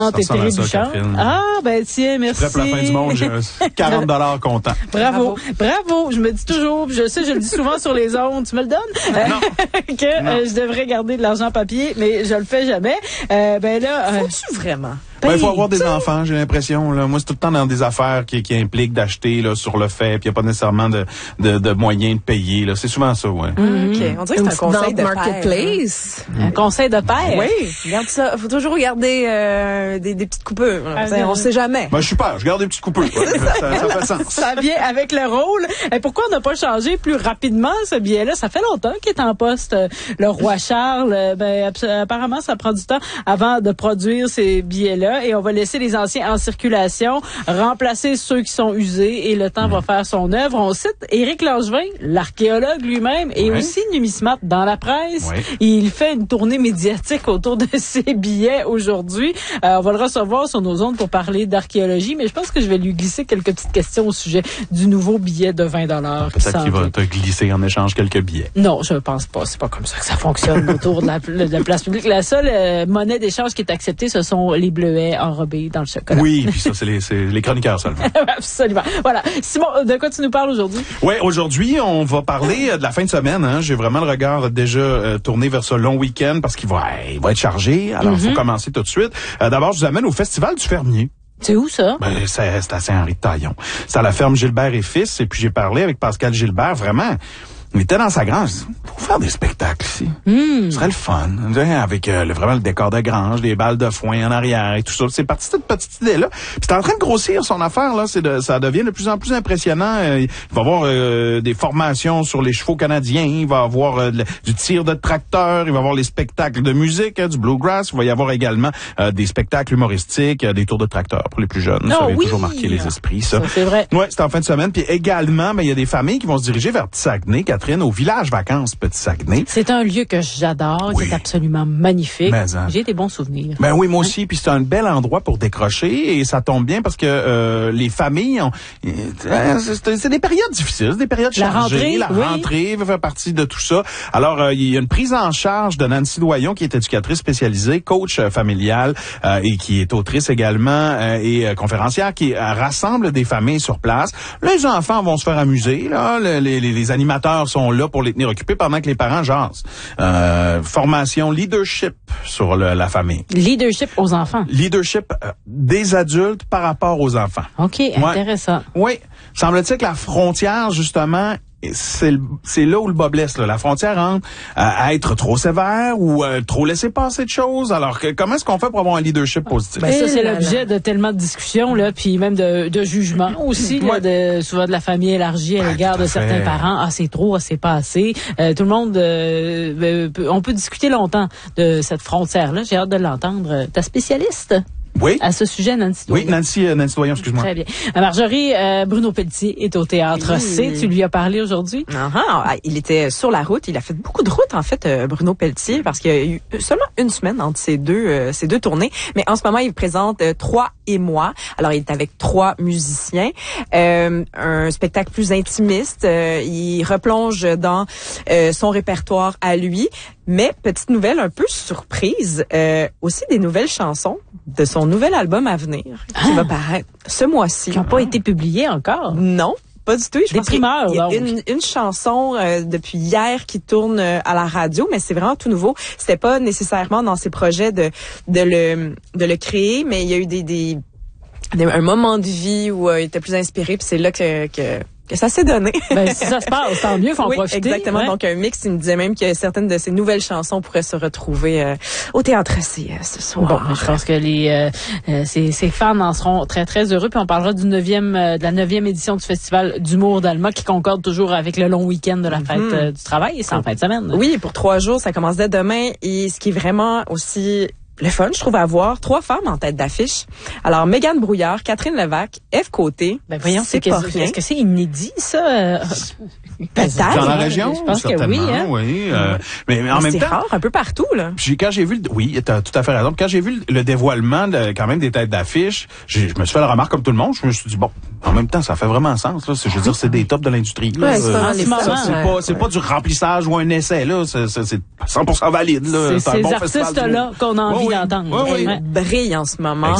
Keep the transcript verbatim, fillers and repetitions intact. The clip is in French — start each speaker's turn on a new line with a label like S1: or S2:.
S1: T'es Trébuchant. Ah, ben tiens, merci.
S2: Je suis prêt pour la fin du monde, j'ai quarante dollars comptant.
S1: Bravo. Bravo. Bravo. Je me dis toujours, je sais, je le dis souvent sur les ondes, tu me le donnes?
S2: Non.
S1: que
S2: non.
S1: Euh, je devrais garder de l'argent papier, mais je le fais jamais. Euh, ben là... Euh,
S3: Faut-tu vraiment?
S2: Il ben, faut avoir des enfants, j'ai l'impression. Là. Moi, c'est tout le temps dans des affaires qui, qui impliquent d'acheter là, sur le fait, puis il n'y a pas nécessairement de, de, de moyens de payer. Là. C'est souvent ça, ouais.
S3: Mm-hmm. OK. On dirait que c'est un conseil de
S4: marketplace.
S1: Père. Un conseil de père?
S3: Oui. Regarde ça. Faut toujours regarder euh, des, des petites coupures. Ah, on ne sait jamais.
S2: Ben, je suis père. Je garde des petites coupures. ça, ça, ça fait sens.
S1: Ça vient avec le rôle. Et pourquoi on n'a pas changé plus rapidement ce billet-là? Ça fait longtemps qu'il est en poste. Le roi Charles, ben, apparemment, ça prend du temps avant de produire ces billets-là. Et on va laisser les anciens en circulation, remplacer ceux qui sont usés et le temps mmh. va faire son œuvre. On cite Éric Langevin, l'archéologue lui-même, et oui. aussi numismate dans la presse. Oui. Il fait une tournée médiatique autour de ses billets aujourd'hui. Euh, on va le recevoir sur nos ondes pour parler d'archéologie, mais je pense que je vais lui glisser quelques petites questions au sujet du nouveau billet de vingt dollars.
S2: Peut-être qu'il va te glisser en échange quelques billets.
S1: Non, je pense pas. C'est pas comme ça que ça fonctionne autour de la, de la place publique. La seule euh, monnaie d'échange qui est acceptée, ce sont les bleuets enrobés dans le chocolat.
S2: Oui, puis ça, c'est les, c'est les chroniqueurs seulement.
S1: Absolument. Voilà. Simon, de quoi tu nous parles aujourd'hui?
S2: Oui, aujourd'hui, on va parler de la fin de semaine. Hein. J'ai vraiment le regard déjà euh, tourné vers ce long week-end parce qu'il va, il va être chargé. Alors, il mm-hmm. faut commencer tout de suite. Euh, d'abord, je vous amène au Festival du Fermier.
S1: C'est où ça?
S2: Ben, c'est, c'est à Saint-Henri-de-Taillon. C'est à la ferme Gilbert et Fils. Et puis, j'ai parlé avec Pascal Gilbert, vraiment... Il était dans sa grange. Pour faire des spectacles ici. Mm. Ce serait le fun. Avec euh, le, vraiment le décor de grange, des balles de foin en arrière et tout ça. C'est parti de cette petite idée-là. Puis c'est en train de grossir son affaire, là. C'est de, ça devient de plus en plus impressionnant. Euh, il va y avoir euh, des formations sur les chevaux canadiens. Il va y avoir euh, de, du tir de tracteur. Il va y avoir les spectacles de musique, hein, du bluegrass. Il va y avoir également euh, des spectacles humoristiques, euh, des tours de tracteur pour les plus jeunes.
S1: Oh,
S2: ça va
S1: oui.
S2: toujours marquer les esprits, ça.
S1: ça c'est vrai.
S2: Ouais, c'est en fin de semaine. Puis également, ben, il y a des familles qui vont se diriger vers Saguenay, au village vacances Petit Saguenay.
S1: C'est un lieu que j'adore, oui. qui est absolument magnifique. Mais, hein. J'ai des bons souvenirs.
S2: Ben oui, moi hein? aussi. Puis c'est un bel endroit pour décrocher et ça tombe bien parce que euh, les familles ont, euh, c'est, c'est des périodes difficiles, c'est des périodes
S1: la
S2: chargées.
S1: Rentrée,
S2: la
S1: oui.
S2: rentrée va faire partie de tout ça. Alors euh, il y a une prise en charge de Nancy Doyon qui est éducatrice spécialisée, coach euh, familial euh, et qui est autrice également euh, et euh, conférencière qui euh, rassemble des familles sur place. Les enfants vont se faire amuser. Là, les, les, les animateurs sont là pour les tenir occupés pendant que les parents jasent. Euh, formation leadership sur le, la famille.
S1: Leadership aux enfants.
S2: Leadership euh, des adultes par rapport aux enfants.
S1: OK, ouais. Intéressant.
S2: Oui. Semble-t-il que la frontière, justement, c'est, c'est là où le bas blesse. Là. La frontière entre euh, à être trop sévère ou euh, trop laisser passer de choses. Alors, que, comment est-ce qu'on fait pour avoir un leadership positif?
S1: Ben, ça, c'est l'objet de tellement de discussions, là, puis même de, de jugements aussi, là, de, souvent de la famille élargie à l'égard ouais, de certains fait. parents. Ah, c'est trop, ah, c'est pas assez. Euh, tout le monde, euh, peut, on peut discuter longtemps de cette frontière-là. J'ai hâte de l'entendre. Ta spécialiste?
S2: Oui.
S1: À ce sujet, Nancy Doyon.
S2: Oui, Nancy, euh, Nancy Doyon, excuse-moi.
S1: Très bien. Marjorie, euh, Bruno Pelletier est au Théâtre oui. C. Tu lui as parlé aujourd'hui?
S3: Uh-huh. Il était sur la route. Il a fait beaucoup de route, en fait, euh, Bruno Pelletier, parce qu'il y a eu seulement une semaine entre ces deux, euh, ces deux tournées. Mais en ce moment, il présente euh, Trois et moi. Alors, il est avec trois musiciens. Euh, un spectacle plus intimiste. Euh, il replonge dans euh, son répertoire à lui. Mais, petite nouvelle un peu surprise, euh, aussi des nouvelles chansons de son nouvel album à venir, qui ah. va paraître ce mois-ci.
S1: Qui n'ont pas ah. été publiées encore?
S3: Non. Pas du tout. Je
S1: des
S3: pense
S1: primeurs,
S3: qu'il y a
S1: donc.
S3: Une, une chanson euh, depuis hier qui tourne euh, à la radio, mais c'est vraiment tout nouveau. C'était pas nécessairement dans ses projets de de le de le créer, mais il y a eu des des, des un moment de vie où euh, il était plus inspiré, puis c'est là que que que ça s'est donné.
S1: Ben, si ça se passe, tant mieux, faut en
S3: oui,
S1: profiter.
S3: Exactement.
S1: Ouais.
S3: Donc, un mix, il me disait même que certaines de ces nouvelles chansons pourraient se retrouver euh, au Théâtre C euh, ce soir.
S1: Bon, je pense que les euh, euh, ces, ces fans en seront très, très heureux. Puis on parlera du neuvième, euh, de la neuvième édition du Festival d'humour d'Alma qui concorde toujours avec le long week-end de la fête mm-hmm. euh, du travail. Et c'est en fin de semaine.
S3: Oui, pour trois jours, ça commence dès demain. Et ce qui est vraiment aussi le fun, je trouve, à voir trois femmes en tête d'affiche. Alors, Mégane Brouillard, Catherine Levac, Ève Côté.
S1: Ben voyons, c'est, c'est pas rien. Est-ce que c'est inédit, ça?
S3: Peut-être.
S2: Dans la région,
S1: je pense que oui. Hein?
S2: oui euh, mais, mais en
S3: mais
S2: même
S3: c'est
S2: temps,
S3: rare, un peu partout, là.
S2: J'ai, quand j'ai vu, le, oui, t'as tout à fait raison. Quand j'ai vu le, le dévoilement, de, quand même, des têtes d'affiche, j'ai, je me suis fait la remarque comme tout le monde. Je me suis dit, bon, En même temps, ça fait vraiment sens, là. C'est, je veux dire, c'est des tops de l'industrie, là.
S3: Ouais, c'est
S2: Euh,
S3: pas les
S1: ce moment,
S2: ça, c'est
S3: ouais.
S2: pas, c'est pas du remplissage ou un essai, là. C'est, c'est, c'est cent pour cent valide, là.
S1: C'est
S2: un
S1: ces
S2: bon festival
S1: artistes-là
S2: du-
S1: qu'on a envie
S2: Oui, oui.
S1: d'entendre.
S2: Oui, oui.
S1: Ouais.
S3: Brille en ce moment.